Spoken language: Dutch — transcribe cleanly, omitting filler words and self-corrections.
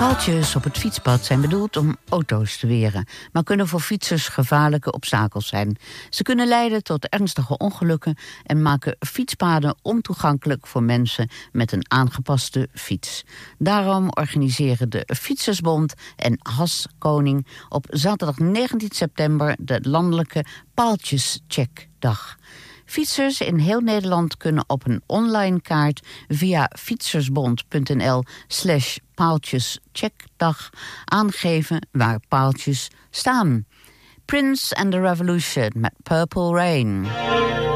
Paaltjes op het fietspad zijn bedoeld om auto's te weren, maar kunnen voor fietsers gevaarlijke obstakels zijn. Ze kunnen leiden tot ernstige ongelukken en maken fietspaden ontoegankelijk voor mensen met een aangepaste fiets. Daarom organiseren de Fietsersbond en Haskoning op zaterdag 19 september de landelijke Paaltjescheckdag. Fietsers in heel Nederland kunnen op een online kaart via fietsersbond.nl/paaltjescheckdag aangeven waar paaltjes staan. Prince and the Revolution met Purple Rain.